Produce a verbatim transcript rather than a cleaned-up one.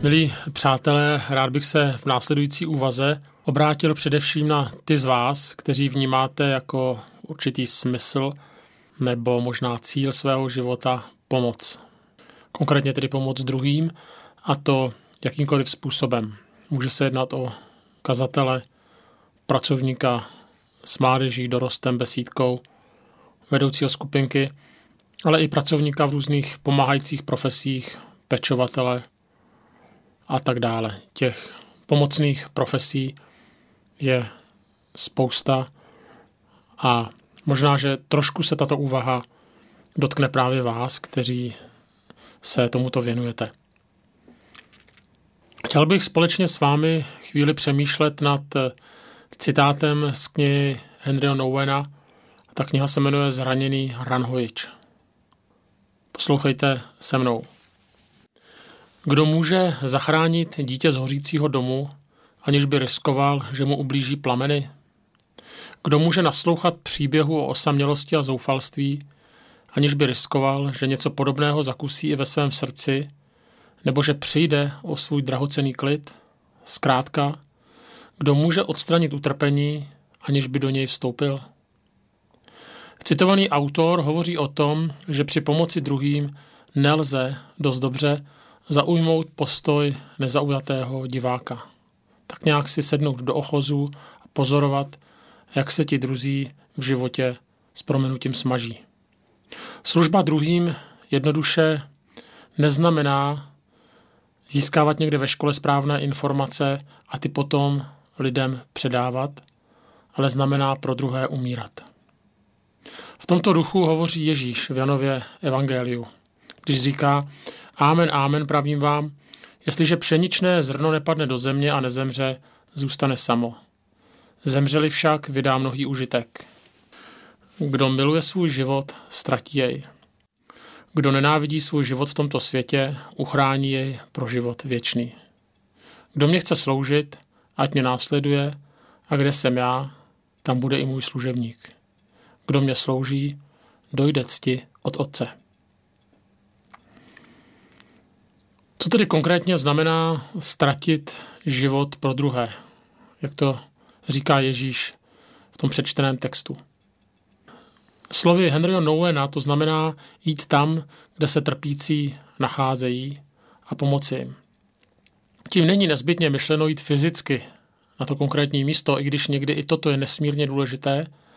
Milí přátelé, rád bych se v následující úvaze obrátil především na ty z vás, kteří vnímáte jako určitý smysl nebo možná cíl svého života pomoc. Konkrétně tedy pomoc druhým, a to jakýmkoliv způsobem. Může se jednat o kazatele, pracovníka s mládeží, dorostem, besídkou, vedoucího skupinky, ale i pracovníka v různých pomáhajících profesích, pečovatele a tak dále. Těch pomocných profesí je spousta a možná, že trošku se tato úvaha dotkne právě vás, kteří se tomuto věnujete. Chtěl bych společně s vámi chvíli přemýšlet nad citátem z knihy Henryho Nouwena. Ta kniha se jmenuje Zraněný ranhojič. Poslouchejte se mnou. Kdo může zachránit dítě z hořícího domu, aniž by riskoval, že mu ublíží plameny? Kdo může naslouchat příběhu o osamělosti a zoufalství, aniž by riskoval, že něco podobného zakusí i ve svém srdci, nebo že přijde o svůj drahocenný klid? Zkrátka, kdo může odstranit utrpení, aniž by do něj vstoupil? Citovaný autor hovoří o tom, že při pomoci druhým nelze dost dobře zaujmout postoj nezaujatého diváka. Tak nějak si sednout do ochozu a pozorovat, jak se ti druzí v životě s prominutím smaží. Služba druhým jednoduše neznamená získávat někde ve škole správné informace a ty potom lidem předávat, ale znamená pro druhé umírat. V tomto duchu hovoří Ježíš v Janově evangeliu, když říká: Amen, amen, pravím vám, jestliže pšeničné zrno nepadne do země a nezemře, zůstane samo. Zemřeli však, vydá mnohý užitek. Kdo miluje svůj život, ztratí jej. Kdo nenávidí svůj život v tomto světě, uchrání jej pro život věčný. Kdo mě chce sloužit, ať mě následuje, a kde jsem já, tam bude i můj služebník. Kdo mě slouží, dojde cti od Otce. Co tedy konkrétně znamená ztratit život pro druhé? Jak to říká Ježíš v tom přečteném textu. Slovy Henryho Nouwena to znamená jít tam, kde se trpící nacházejí, a pomoci jim. Tím není nezbytně myšleno jít fyzicky na to konkrétní místo, i když někdy i toto je nesmírně důležité,